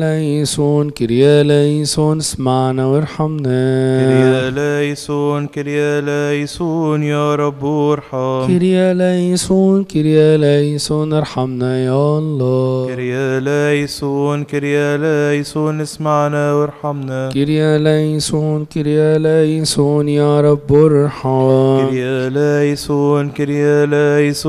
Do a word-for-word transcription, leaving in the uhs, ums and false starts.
ليسون كريا ليسون اسمعنا وارحمنا. كريا ليسون كريا ليسون يا رب ارحم. كريا ليسون كريا ليسون ارحمنا يا الله. كريا ليسون كريا ليسون اسمعنا وارحمنا. كريا ليسون كريا ليسون يا رب ارحم. كريا ليسون كريا ليسون